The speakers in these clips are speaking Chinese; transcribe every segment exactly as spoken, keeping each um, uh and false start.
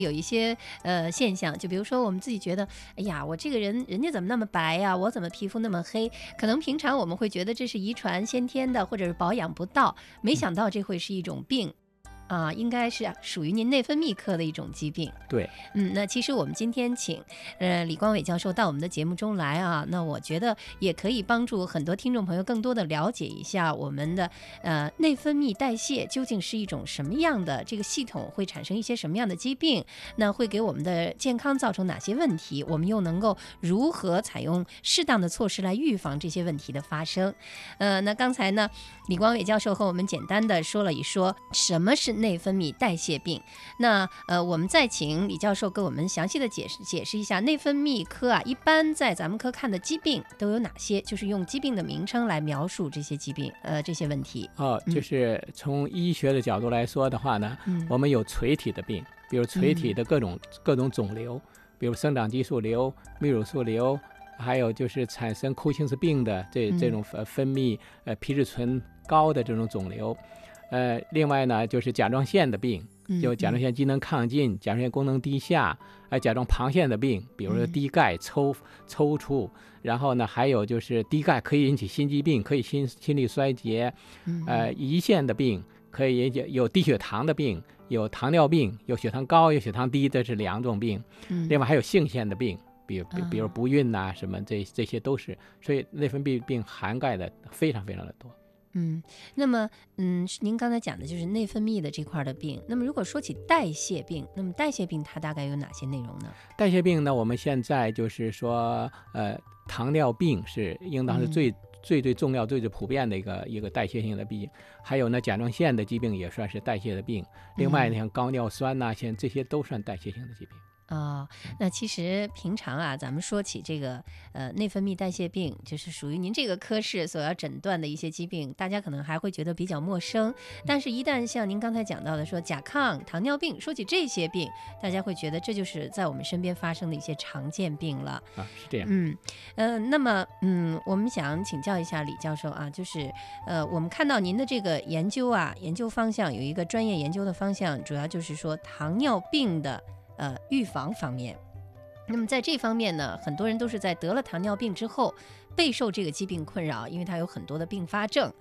有一些呃现象，就比如说我们自己觉得，哎呀，我这个人人家怎么那么白呀，我怎么皮肤那么黑？可能平常我们会觉得这是遗传先天的，或者是保养不到，没想到这会是一种病。啊，应该是属于您内分泌科的一种疾病。 对， 嗯，那其实我们今天请呃李光伟教授到我们的节目中来啊，那我觉得也可以帮助很多听众朋友更多的了解一下我们的呃内分泌代谢究竟是一种什么样的这个系统，会产生一些什么样的疾病，那会给我们的健康造成哪些问题，我们又能够如何采用适当的措施来预防这些问题的发生。呃，那刚才呢，李光伟教授和我们简单的说了一说什么是内分泌代谢病。那呃，我们再请李教授给我们详细的解释解释一下内分泌科啊，一般在咱们科看的疾病都有哪些？就是用疾病的名称来描述这些疾病，呃，这些问题。 哦，就是从医学的角度来说的话呢，嗯、我们有垂体的病，比如垂体的各种、嗯、各种肿瘤，比如生长激素瘤、泌乳素瘤，还有就是产生库欣氏病的这这种分泌呃皮质醇高的这种肿瘤。呃，另外呢，就是甲状腺的病，就甲状腺机能亢进、甲状腺功能低下，呃，甲状旁腺的病，比如说低钙、抽抽搐，然后呢，还有就是低钙可以引起心肌病，可以心心力衰竭，呃，胰腺的病可以引起有低血糖的病，有糖尿病，有血糖高，有血糖低，这是两种病。另外还有性腺的病。比如比如不孕呐、啊，什么这这些都是，所以内分泌病涵盖的非常非常的多。 嗯，那么嗯，您刚才讲的就是内分泌的这块的病。那么如果说起代谢病，那么代谢病它大概有哪些内容呢？ 代谢病呢，我们现在就是说，呃，糖尿病是应当是最、嗯、最最重要、最最普遍的一个一个代谢性的病。还有呢，甲状腺的疾病也算是代谢的病。另外呢，像高尿酸呐、啊，像这些都算代谢性的疾病。 哦，那其实平常啊，咱们说起这个呃内分泌代谢病，就是属于您这个科室所要诊断的一些疾病，大家可能还会觉得比较陌生。但是，一旦像您刚才讲到的说甲亢、糖尿病，说起这些病，大家会觉得这就是在我们身边发生的一些常见病了。 啊，是这样。 嗯，呃，那么嗯，我们想请教一下李教授啊，就是呃，我们看到您的这个研究啊，研究方向有一个专业研究的方向，主要就是说糖尿病的。呃，预防方面，那么在这方面呢，很多人都是在得了糖尿病之后，备受这个疾病困扰，因为它有很多的并发症，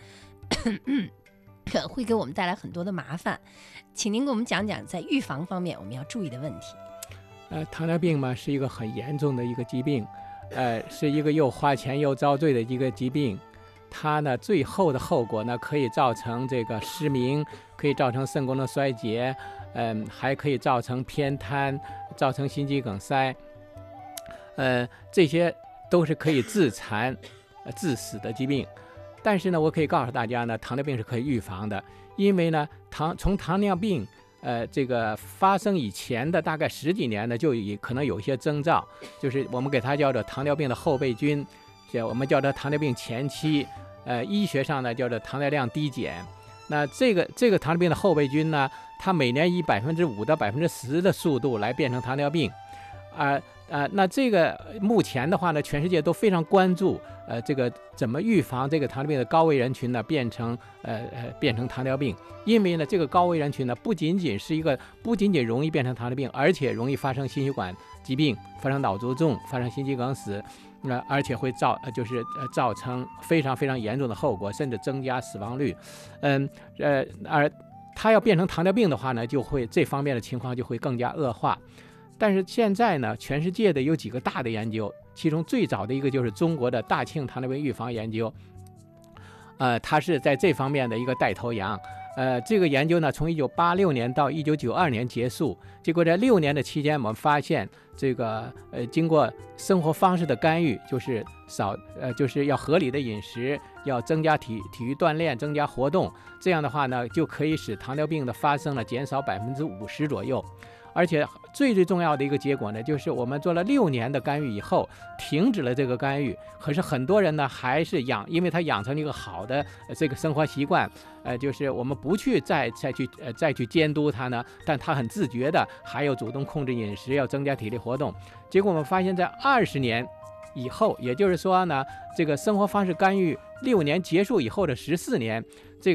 会给我们带来很多的麻烦。请您给我们讲讲，在预防方面我们要注意的问题。 呃，糖尿病嘛，是一个很严重的一个疾病，呃，是一个又花钱又遭罪的一个疾病。它呢，最后的后果呢，可以造成这个失明，可以造成肾功能衰竭。嗯，还可以造成偏瘫，造成心肌梗塞，呃，这些都是可以致残、呃、致死的疾病。但是呢，我可以告诉大家呢，糖尿病是可以预防的，因为呢，糖从糖尿病呃这个发生以前的大概十几年呢，就已可能有一些征兆，就是我们给它叫做糖尿病的后备军，我们叫做糖尿病前期，呃，医学上呢叫做糖尿量低减。那这个这个糖尿病的后备军呢，它每年以百分之五到百分之十的速度来变成糖尿病，啊、呃、啊、呃，那这个目前的话呢，全世界都非常关注，呃，这个怎么预防这个糖尿病的高危人群呢变成呃呃变成糖尿病？因为呢，这个高危人群呢，不仅仅是一个不仅仅容易变成糖尿病，而且容易发生心血管疾病，发生脑卒中，发生心肌梗死。那、呃、而且会造呃就是呃造成非常非常严重的后果，甚至增加死亡率。嗯呃而它要变成糖尿病的话呢，就会这方面的情况就会更加恶化。但是现在呢，全世界的有几个大的研究，其中最早的一个就是中国的大庆糖尿病预防研究，呃，它是在这方面的一个带头羊。呃，这个研究呢，从一九八六年到一九九二年结束。结果在六年的期间，我们发现这个呃，经过生活方式的干预，就是少呃，就是要合理的饮食，要增加体体育锻炼，增加活动，这样的话呢，就可以使糖尿病的发生呢减少百分之五十左右。而且最最重要的一个结果呢，就是我们做了六年的干预以后，停止了这个干预。可是很多人呢，还是养，因为他养成了一个好的、呃、这个生活习惯，呃，就是我们不去再再去呃再去监督他呢，但他很自觉的，还要主动控制饮食，要增加体力活动。结果我们发现，在二十年以后，也就是说呢，这个生活方式干预六年结束以后的十四年，这个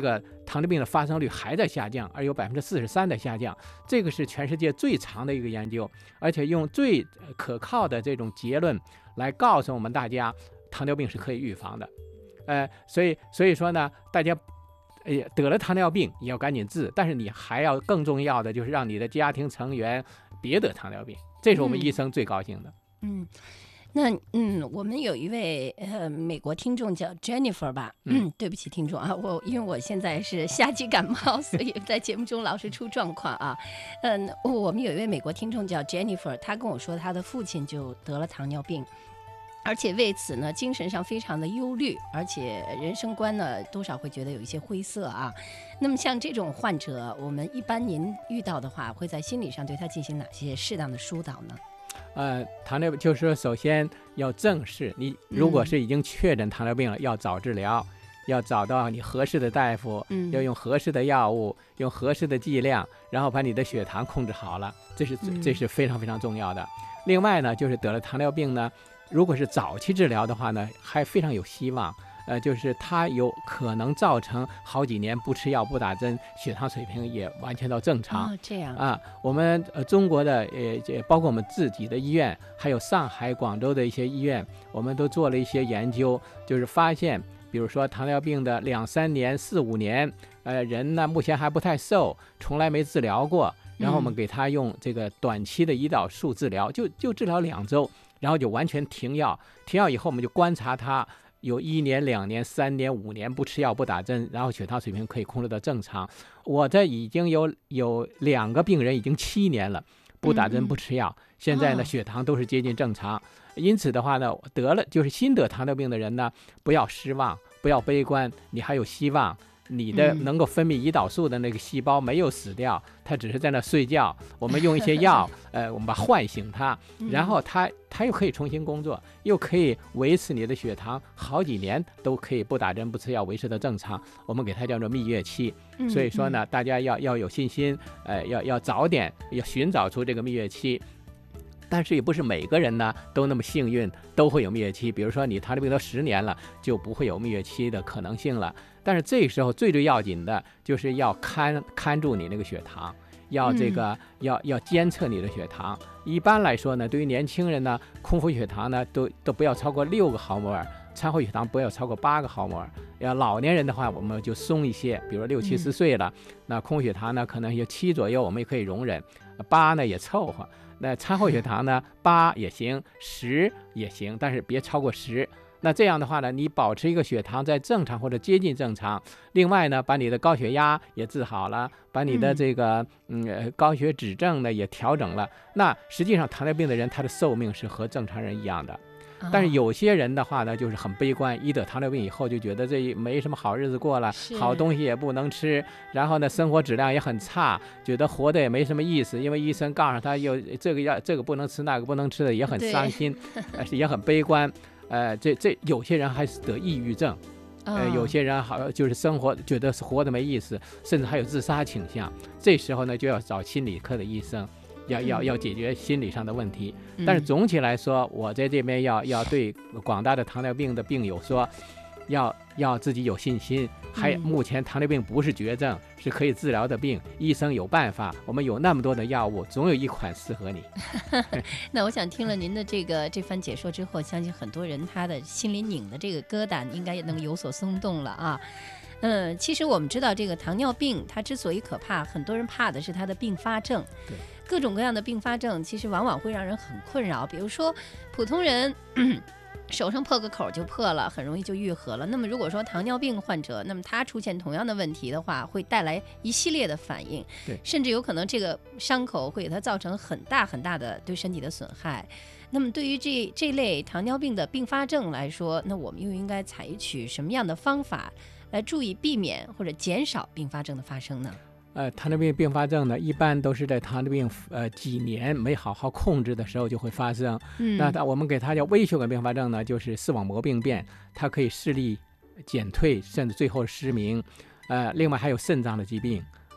糖尿病的发生率还在下降，而有百分之四十三的下降，这个是全世界最长的一个研究，而且用最可靠的这种结论来告诉我们大家，糖尿病是可以预防的。呃，所以所以说呢，大家。哎，得了糖尿病也要赶紧治，但是你还要更重要的就是让你的家庭成员别得糖尿病，这是我们医生最高兴的。 嗯。嗯那嗯，我们有一位呃美国听众叫 Jennifer 吧，嗯，对不起听众啊，我因为我现在是夏季感冒，所以在节目中老是出状况啊。嗯，我们有一位美国听众叫 Jennifer， 她跟我说她的父亲就得了糖尿病。而且为此呢，精神上非常的忧虑，而且人生观呢，多少会觉得有一些灰色啊。那么像这种患者，我们一般您遇到的话，会在心理上对他进行哪些适当的疏导呢？ 呃，糖尿病就是说，首先要正视你，如果是已经确诊糖尿病了，嗯、要早治疗，要找到你合适的大夫，嗯、要用合适的药物，用合适的剂量，然后把你的血糖控制好了，这是这是非常非常重要的。嗯、另外呢，就是得了糖尿病呢。如果是早期治疗的话呢，还非常有希望。呃，就是它有可能造成好几年不吃药不打针，血糖水平也完全到正常。 哦，这样啊，我们呃中国的呃，包括我们自己的医院，还有上海、广州的一些医院，我们都做了一些研究，就是发现，比如说糖尿病的两三年、四五年，呃，人呢目前还不太瘦，从来没治疗过，然后我们给他用这个短期的胰岛素治疗，就就治疗两周。然后就完全停药，停药以后我们就观察他有一年、两年、三年、五年不吃药不打针，然后血糖水平可以控制到正常。我这已经有有两个病人已经七年了，不打针不吃药，嗯、现在呢、哦、血糖都是接近正常。因此的话呢，得了就是新得糖尿病的人呢，不要失望，不要悲观，你还有希望。你的能够分泌胰岛素的那个细胞没有死掉，它只是在那睡觉。我们用一些药，呃，我们把唤醒它，然后它它又可以重新工作，又可以维持你的血糖好几年都可以不打针不吃药维持的正常。我们给它叫做蜜月期。所以说呢，大家要要有信心，呃，要要早点要寻找出这个蜜月期。但是也不是每个人呢都那么幸运，都会有蜜月期。比如说你糖尿病都十年了，就不会有蜜月期的可能性了。但是这时候最最要紧的就是要看看住你那个血糖，要这个、嗯、要要监测你的血糖。一般来说呢，对于年轻人呢，空腹血糖呢都都不要超过六个毫摩尔，餐后血糖不要超过八个毫摩尔。要老年人的话，我们就松一些，比如六七十岁了，嗯、那空腹血糖呢可能有七左右，我们也可以容忍，八呢也凑合。那餐后血糖呢，八也行，十也行，但是别超过十。那这样的话呢，你保持一个血糖在正常或者接近正常。另外呢，把你的高血压也治好了，把你的这个嗯高血脂症呢也调整了。那实际上糖尿病的人，他的寿命是和正常人一样的。但是有些人的话呢，就是很悲观，一得糖尿病以后就觉得这没什么好日子过了，好东西也不能吃，然后呢生活质量也很差，觉得活得也没什么意思，因为医生告诉他有这个要这个不能吃那个不能吃的，也很伤心，也很悲观。呃，这这有些人还是得抑郁症，呃，有些人好就是生活觉得活得没意思，甚至还有自杀倾向。这时候呢，就要找心理科的医生。要要要解决心理上的问题，但是总体来说，我在这边要要对广大的糖尿病的病友说，要要自己有信心。还目前糖尿病不是绝症，是可以治疗的病，医生有办法，我们有那么多的药物，总有一款适合你。 那我想听了您的这个这番解说之后，相信很多人他的心里拧的这个疙瘩应该也能有所松动了啊。嗯，其实我们知道这个糖尿病它之所以可怕，很多人怕的是它的并发症。 对， 各种各样的并发症其实往往会让人很困扰。比如说普通人咳手上破个口就破了，很容易就愈合了。那么如果说糖尿病患者，那么他出现同样的问题的话，会带来一系列的反应， 对， 甚至有可能这个伤口会给他造成很大很大的对身体的损害。那么对于这这类糖尿病的并发症来说，那我们又应该采取什么样的方法来注意避免或者减少并发症的发生呢？ 呃，糖尿病并发症呢，一般都是在糖尿病呃几年没好好控制的时候就会发生。嗯，那我们给它叫微血管并发症呢，就是视网膜病变，它可以视力减退，甚至最后失明。呃，另外还有肾脏的疾病，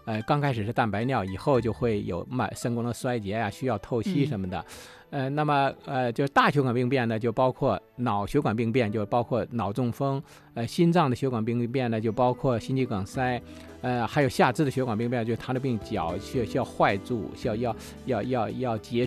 呃，刚开始是蛋白尿，以后就会有慢肾功能衰竭啊，需要透析什么的。嗯、呃，那么呃，就是大血管病变呢，就包括脑血管病变，就包括脑中风；呃，心脏的血管病变呢，就包括心肌梗塞；呃，还有下肢的血管病变，就是糖尿病脚需要需要坏注，需要要要要要截